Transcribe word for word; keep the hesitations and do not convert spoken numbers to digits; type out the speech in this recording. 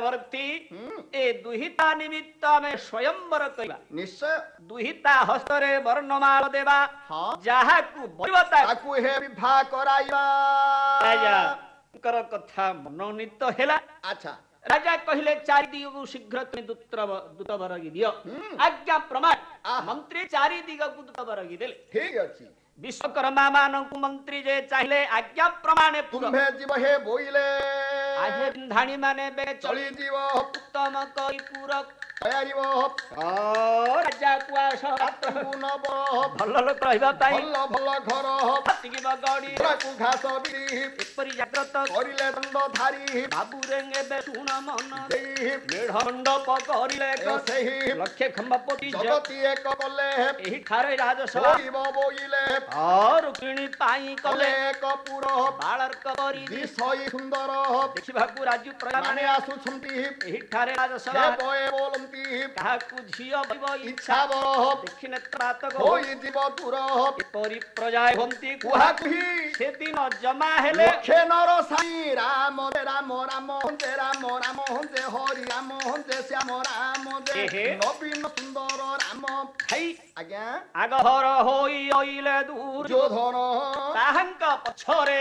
ଚକ୍ରବର୍ତ୍ତୀ ଏ ଦୁହିତା ନିମିତ୍ତ ଆମେ ସ୍ୱୟଂବର କରିବା ନିଶ୍ଚୟ ଦୁହିତା ହସ୍ତରେ ବର୍ଣ୍ଣମାଳ ଦେବା ହଁ ଯାହାକୁ ବଳିବ ତାକୁ ହେ ବିବାହ କରାଇବା ରାଜାଙ୍କର କଥା ମନୋନୀତ ହେଲା ଆଚ୍ଛା ରାଜା କହିଲେ ଚାରି ଦିଗକୁ ଶୀଘ୍ର ତୁମେ ଦୂତ ବରଗି ଦିଅ ଆଜ୍ଞା ପ୍ରମାଣ ମନ୍ତ୍ରୀ ଚାରି ଦିଗକୁ ଦୂତ ବରଗି ଦେଲେ ଠିକ ଅଛି ବିଶ୍ୱକର୍ମା ମାନଙ୍କୁ ମନ୍ତ୍ରୀ ଯେ ଚାହିଁଲେ ଆଜ୍ଞା ପ୍ରମାଣେ ତୁମ୍ଭେ ଯିବ ହେ ବୋଇଲେ ଆହେ ଧାଣୀ ମାନେ ବେ ଚଳିଯିବ ଉତ୍ତମ କଇ ପୁର ତୟାରିବ ରାଜାକୁ ଆସ ନବ ଭଲ ଲୋକ ରହିବା ପାଇଁ ଭଲ ଭଲ ଘର ଗଡ଼ି ଘାସ ବିରି ଏପରି ଜାଗ୍ରତ କରିଲେ ଦଣ୍ଡଧାରୀ ବାବୁରେ ଏବେ ଶୁଣ ମନ ଦେଇ ମେଢ ମଣ୍ଡପ କରିଲେ ସେହି ଲକ୍ଷେ ଖମ୍ବପତି ଜଗତି ଏକ କଲେ ଏହି ଠାରେ ରାଜସଭା ବୋଇଲେ ରୁକ୍ମିଣୀ ପାଇଁ କଲେ ଏକ ପୁର ବାଳର୍କ କରି ଦିଶଇ ସୁନ୍ଦର ଦେଖିବାକୁ ରାଜୁ ପ୍ରଜାମାନେ ଆସୁଛନ୍ତି ଏହି ଠାରେ ରାଜସଭା ବୋଲନ୍ତି କାହାକୁ ଝିଅ ଇଚ୍ଛା ବର ଦେଖିନେ ତ୍ରାତକ ହୋଇଯିବ ଦୂର ଏପରି ପ୍ରଜା ହୁଅନ୍ତି କୁହାକୁ ସେଦିନ ଜମା ହେଲେ ଲକ୍ଷେ ନର ସାଇ ରାମ ରାମ ରାମ ହନ୍ତେ ରାମ ରାମ ହନ୍ତେ ହରି ରାମ ହନ୍ତେ ଶ୍ୟାମ ରାମ ନବୀନ ସୁନ୍ଦର ରାମ ଭାଇ ଆଜ୍ଞା ଆଗହର ହୋଇ ଅଇଲେ ଦୁର୍ଯ୍ୟୋଧନ ତାହାଙ୍କ ପଛରେ